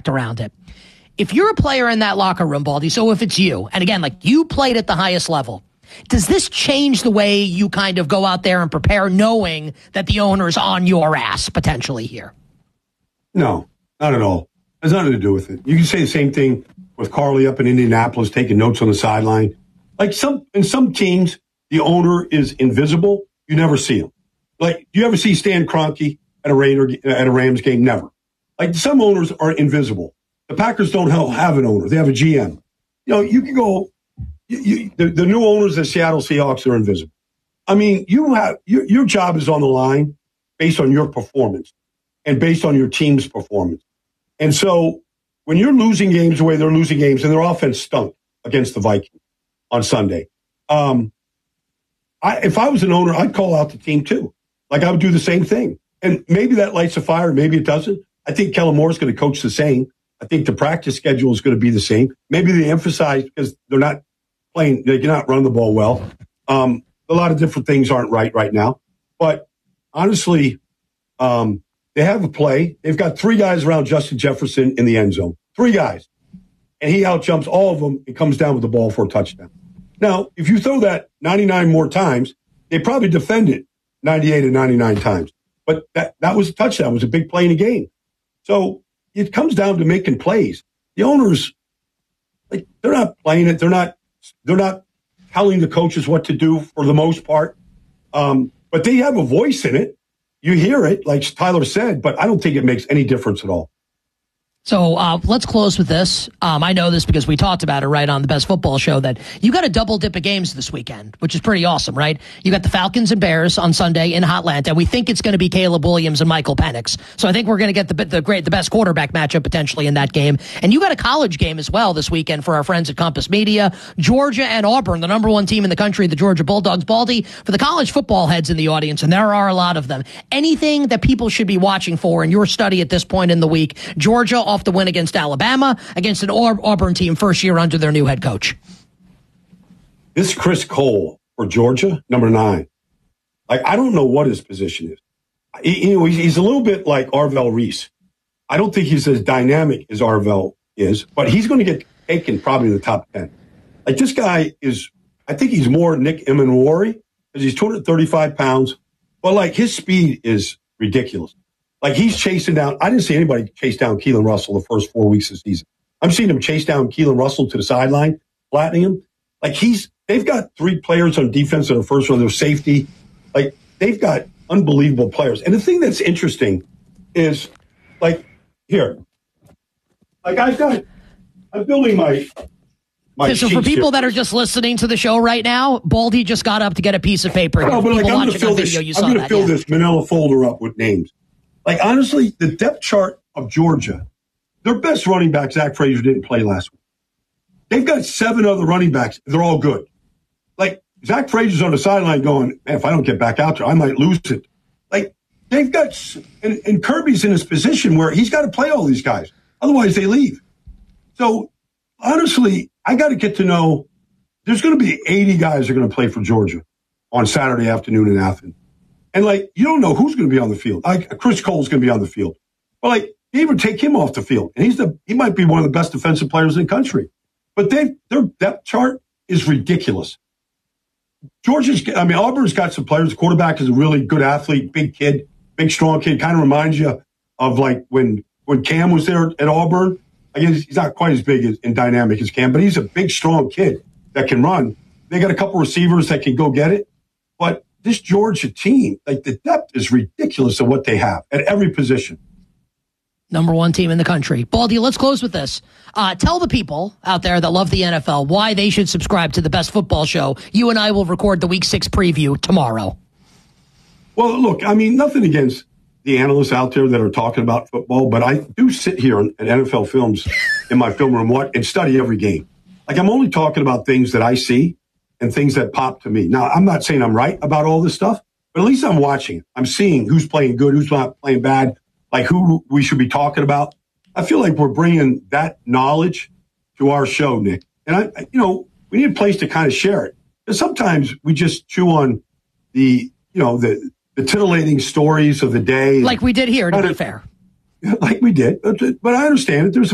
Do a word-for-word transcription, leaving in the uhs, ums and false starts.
respect around it. If you're a player in that locker room, Baldy, so if it's you, and again, like you played at the highest level, does this change the way you kind of go out there and prepare knowing that the owner's on your ass potentially here? No, not at all. It has nothing to do with it. You can say the same thing with Carly up in Indianapolis taking notes on the sideline. Like some in some teams, the owner is invisible. You never see him. Like, do you ever see Stan Kroenke at a Raider at a Rams game? Never. Like, some owners are invisible. The Packers don't have an owner. They have a G M. You know, you can go, you, you, the, the new owners of the Seattle Seahawks are invisible. I mean, you have your, your job is on the line based on your performance and based on your team's performance. And so when you're losing games the way they're losing games, and their offense stunk against the Vikings on Sunday, um, I, if I was an owner, I'd call out the team too. Like, I would do the same thing. And maybe that lights a fire, maybe it doesn't. I think Kellen Moore is going to coach the same. I think the practice schedule is going to be the same. Maybe they emphasize because they're not playing, they cannot run the ball well. Um, a lot of different things aren't right right now. But honestly, um, they have a play. They've got three guys around Justin Jefferson in the end zone. Three guys. And he outjumps all of them and comes down with the ball for a touchdown. Now, if you throw that ninety-nine more times, they probably defend it ninety-eight and ninety-nine times. But that, that was a touchdown. It was a big play in the game. So it comes down to making plays. The owners, like, they're not playing it. They're not, they're not telling the coaches what to do for the most part. Um, but they have a voice in it. You hear it, like Tyler said, but I don't think it makes any difference at all. So uh, let's close with this. Um, I know this because we talked about it right on the Best Football Show, that you got a double dip of games this weekend, which is pretty awesome, right? You got the Falcons and Bears on Sunday in Atlanta. We think it's going to be Caleb Williams and Michael Penix. So I think we're going to get the the great the best quarterback matchup potentially in that game. And you got a college game as well this weekend for our friends at Compass Media. Georgia and Auburn, the number one team in the country, the Georgia Bulldogs. Baldy, for the college football heads in the audience, and there are a lot of them, anything that people should be watching for in your study at this point in the week? Georgia off the win against Alabama, against an Auburn team first year under their new head coach. This Chris Cole for Georgia, number nine. Like, I don't know what his position is. He, you know, he's a little bit like Arvell Reese. I don't think he's as dynamic as Arvell is, but he's going to get taken probably in the top ten. Like, this guy is, I think he's more Nick Emanwari because he's two hundred thirty-five pounds, but like his speed is ridiculous. Like, he's chasing down, I didn't see anybody chase down Keelan Russell the first four weeks of the season. I'm seeing him chase down Keelan Russell to the sideline, flattening him. Like, he's, they've got three players on defense in the first round, their safety. Like, they've got unbelievable players. And the thing that's interesting is, like, here, like, I've got, I'm building my, my So for people here. that are just listening to the show right now, Baldy just got up to get a piece of paper. No, but like, I'm going to fill this, video, I'm going to fill yeah. this manila folder up with names. Like, honestly, the depth chart of Georgia, their best running back, Zach Frazier, didn't play last week. They've got seven other running backs. They're all good. Like, Zach Frazier's on the sideline going, man, if I don't get back out there, I might lose it. Like, they've got, and, and Kirby's in his position where he's got to play all these guys. Otherwise, they leave. So, honestly, I got to get to know, there's going to be eighty guys that are going to play for Georgia on Saturday afternoon in Athens. And, like, you don't know who's going to be on the field. Like, Chris Cole's going to be on the field. But, like, they even take him off the field. And he's the he might be one of the best defensive players in the country. But they their depth chart is ridiculous. Georgia's, I mean, Auburn's got some players. The quarterback is a really good athlete, big kid, big, strong kid. Kind of reminds you of, like, when, when Cam was there at Auburn. I guess he's not quite as big as, and dynamic as Cam, but he's a big, strong kid that can run. They got a couple receivers that can go get it. But this Georgia team, like, the depth is ridiculous of what they have at every position. Number one team in the country. Baldy, let's close with this. Uh, tell the people out there that love the N F L why they should subscribe to the Best Football Show. You and I will record the Week six preview tomorrow. Well, look, I mean, nothing against the analysts out there that are talking about football, but I do sit here at N F L Films in my film room and study every game. Like, I'm only talking about things that I see and things that pop to me. Now, I'm not saying I'm right about all this stuff, but at least I'm watching. I'm seeing who's playing good, who's not playing bad, like who we should be talking about. I feel like we're bringing that knowledge to our show, Nick. And, I, you know, we need a place to kind of share it. Because sometimes we just chew on the, you know, the, the titillating stories of the day. Like we did here, to be fair. Like we did. But I understand it. There's